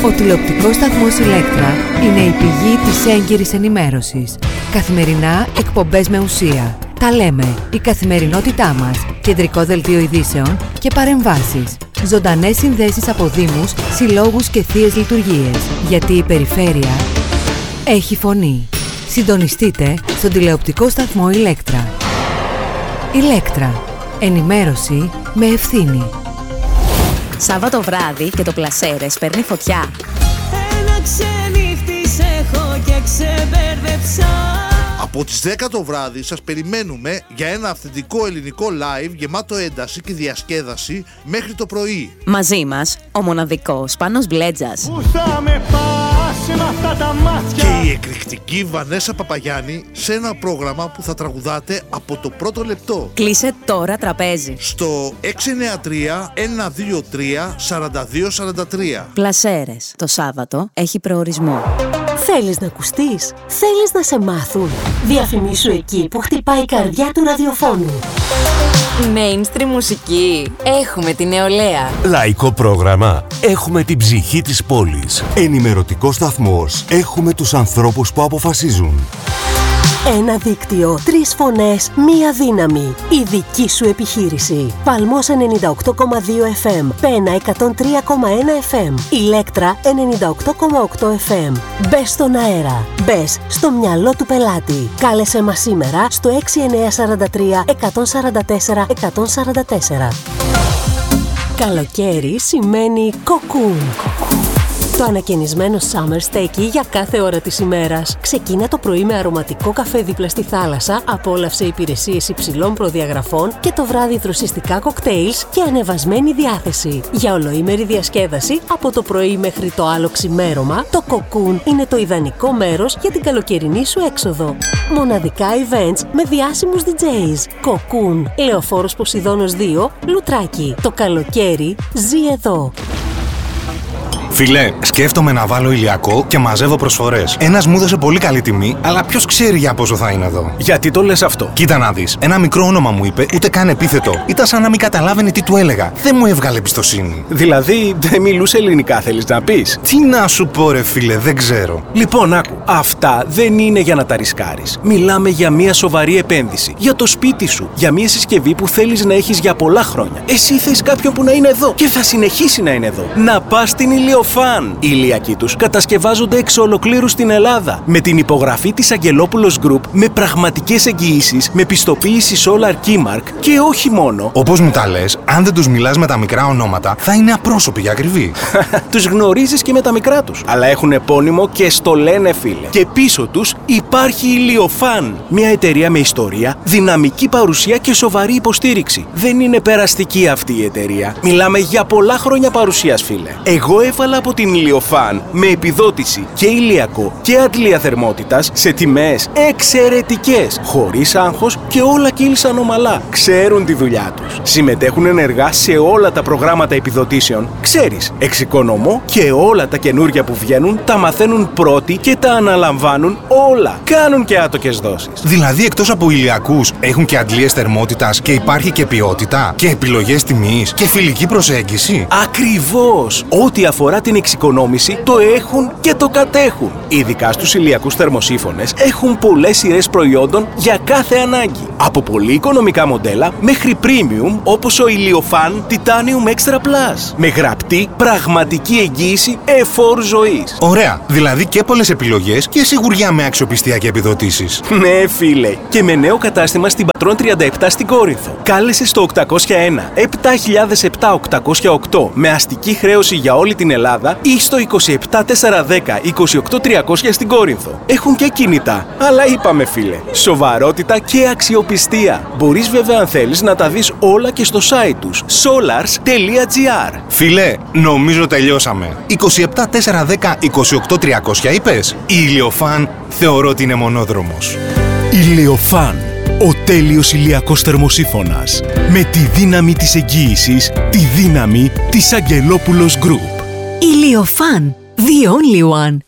Ο τηλεοπτικός σταθμός Ηλέκτρα είναι η πηγή της έγκυρης ενημέρωσης. Καθημερινά εκπομπές με ουσία. Τα λέμε, η καθημερινότητά μας, κεντρικό δελτίο ειδήσεων και παρεμβάσεις. Ζωντανές συνδέσεις από δήμους, συλλόγους και θείες λειτουργίες. Γιατί η περιφέρεια έχει φωνή. Συντονιστείτε στον τηλεοπτικό σταθμό Ηλέκτρα. Ηλέκτρα. Ενημέρωση με ευθύνη. Σάββατο βράδυ και το Πλασέρες παίρνει φωτιά. Ένα ξενύχτης έχω και ξεμπέρδεψα. Από τις 10 το βράδυ σας περιμένουμε για ένα αυθεντικό ελληνικό live γεμάτο ένταση και διασκέδαση μέχρι το πρωί. Μαζί μας ο μοναδικός Πάνος Μπλέτζας. Πού θα με πας με αυτά τα μάτια. Και η εκρηκτική Βανέσα Παπαγιάννη σε ένα πρόγραμμα που θα τραγουδάτε από το πρώτο λεπτό. Κλείσε τώρα τραπέζι. Στο 693 123 4243. Πλασέρες. Το Σάββατο έχει προορισμό. Θέλεις να ακουστείς? Θέλεις να σε μάθουν? Διαφημίσου εκεί που χτυπάει η καρδιά του ραδιοφώνου. Mainstream μουσική. Έχουμε την νεολαία. Λαϊκό πρόγραμμα. Έχουμε την ψυχή της πόλης. Ενημερωτικός σταθμός. Έχουμε τους ανθρώπους που αποφασίζουν. Ένα δίκτυο, 3 φωνές, μία δύναμη. Η δική σου επιχείρηση. Παλμός 98,2 FM, Πένα 103,1 FM, Ηλέκτρα 98,8 FM. Μπες στον αέρα. Μπες στο μυαλό του πελάτη. Κάλεσέ μας σήμερα στο 6943 144 144. Καλοκαίρι σημαίνει κοκκούν. Το ανακαινισμένο Summer Steaky για κάθε ώρα της ημέρας. Ξεκίνα το πρωί με αρωματικό καφέ δίπλα στη θάλασσα, απόλαυσε υπηρεσίες υψηλών προδιαγραφών και το βράδυ δροσιστικά κοκτέιλς και ανεβασμένη διάθεση. Για ολοήμερη διασκέδαση, από το πρωί μέχρι το άλλο ξημέρωμα, το Cocoon είναι το ιδανικό μέρος για την καλοκαιρινή σου έξοδο. Μοναδικά events με διάσημους DJs. Cocoon, Λεωφόρος Ποσειδώνος 2, Λουτράκι. Το καλοκαίρι ζει εδώ. Φιλέ, σκέφτομαι να βάλω ηλιακό και μαζεύω προσφορές. Ένας μου έδωσε πολύ καλή τιμή, αλλά ποιος ξέρει για πόσο θα είναι εδώ. Γιατί το λες αυτό? Κοίτα να δεις. Ένα μικρό όνομα μου είπε, ούτε καν επίθετο. Ήταν σαν να μην καταλάβαινε τι του έλεγα. Δεν μου έβγαλε εμπιστοσύνη. Δηλαδή, δεν μιλούσε ελληνικά, θέλεις να πεις? Τι να σου πω, ρε φίλε, δεν ξέρω. Λοιπόν, άκου. Αυτά δεν είναι για να τα ρισκάρεις. Μιλάμε για μια σοβαρή επένδυση. Για το σπίτι σου. Για μια συσκευή που θέλεις να έχεις για πολλά χρόνια. Εσύ θες κάποιον που να είναι εδώ και θα συνεχίσει να είναι εδώ. Να πας στην Ηλιοφάν. Οι ηλιακοί τους κατασκευάζονται εξ ολοκλήρου στην Ελλάδα. Με την υπογραφή της Αγγελόπουλος Group, με πραγματικές εγγυήσεις, με πιστοποίηση Solar Keymark και όχι μόνο. Όπως μου τα λες, αν δεν τους μιλάς με τα μικρά ονόματα, θα είναι απρόσωποι και ακριβοί. Τους γνωρίζεις και με τα μικρά τους. Αλλά έχουν επώνυμο και στο λένε, φίλε. Και πίσω τους υπάρχει η Ηλιοφάν. Μια εταιρεία με ιστορία, δυναμική παρουσία και σοβαρή υποστήριξη. Δεν είναι περαστική αυτή η εταιρεία. Μιλάμε για πολλά χρόνια παρουσίας, φίλε. Εγώ έβαλα από την Ηλιοφάν με επιδότηση και ηλιακό και αντλία θερμότητας σε τιμές εξαιρετικές, χωρίς άγχος και όλα κύλησαν ομαλά. Ξέρουν τη δουλειά τους. Συμμετέχουν ενεργά σε όλα τα προγράμματα επιδοτήσεων. Ξέρεις, εξοικονομώ και όλα τα καινούργια που βγαίνουν τα μαθαίνουν πρώτοι και τα αναλαμβάνουν όλα. Κάνουν και άτοκες δόσεις. Δηλαδή, εκτός από ηλιακούς, έχουν και αντλίες θερμότητας και υπάρχει και ποιότητα και επιλογές τιμής και φιλική προσέγγιση. Ακριβώς! Ό,τι αφορά την εξοικονόμηση το έχουν και το κατέχουν. Ειδικά στους ηλιακούς θερμοσύφωνες έχουν πολλές σειρές προϊόντων για κάθε ανάγκη. Από πολύ οικονομικά μοντέλα μέχρι premium όπως ο Ηλιοφάν Titanium Extra Plus. Με γραπτή πραγματική εγγύηση εφόρου ζωής. Ωραία, δηλαδή και πολλές επιλογές και σιγουριά με αξιοπιστία και επιδοτήσεις. Ναι, φίλε, και με νέο κατάστημα στην Πατρών 37 στην Κόρινθο. Κάλεσε στο 801 7007 808 με αστική χρέωση για όλη την Ελλάδα ή στο 27410 28300 στην Κόρινθο. Έχουν και κινητά, αλλά είπαμε, φίλε, σοβαρότητα και αξιοπιστία. Μπορείς βέβαια, αν θέλεις, να τα δεις όλα και στο site τους solars.gr. Φίλε, νομίζω τελειώσαμε. 27410 28300 είπες? Η Ηλιοφάν θεωρώ ότι είναι μονόδρομος. Ηλιοφάν, ο τέλειος ηλιακός θερμοσύφωνας. Με τη δύναμη της εγγύησης, τη δύναμη της Αγγελόπουλος Group. Ηλιοφάν, the only one.